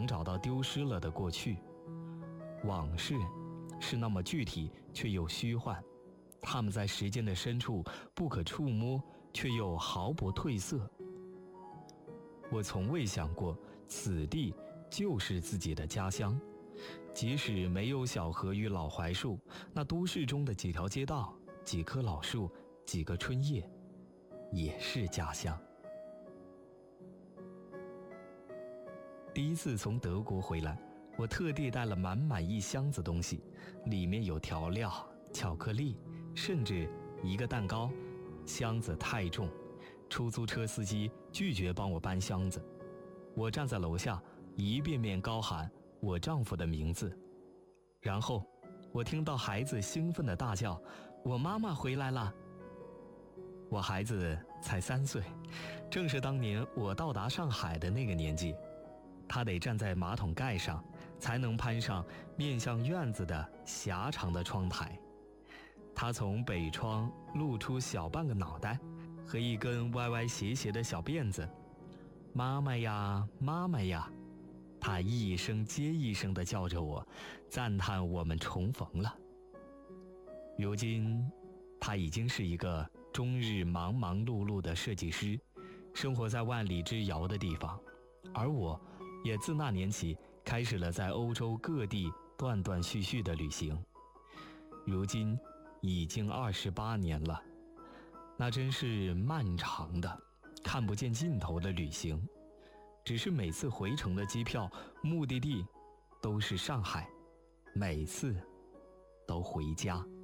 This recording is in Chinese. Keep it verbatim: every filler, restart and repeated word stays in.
找到丢失了的过去。往事是那么具体却又虚幻，它们在时间的深处不可触摸，却又毫不褪色。我从未想过此地就是自己的家乡，即使没有小河与老槐树，那都市中的几条街道、几棵老树、几个春夜，也是家乡。第一次从德国回来，我特地带了满满一箱子东西，里面有调料、巧克力，甚至一个蛋糕。箱子太重，出租车司机拒绝帮我搬箱子。我站在楼下，一遍遍高喊我丈夫的名字，然后我听到孩子兴奋地大叫：“我妈妈回来了！”我孩子才三岁，正是当年我到达上海的那个年纪。他得站在马桶盖上，才能攀上面向院子的狭长的窗台。他从北窗露出小半个脑袋和一根歪歪斜斜的小辫子。妈妈呀，妈妈呀，他一声接一声地叫着我，赞叹我们重逢了。如今他已经是一个终日忙忙碌碌的设计师，生活在万里之遥的地方，而我也自那年起开始了在欧洲各地断断续续的旅行。如今已经二十八年了，那真是漫长的看不见尽头的旅行。只是每次回程的机票目的地都是上海，每次都回家。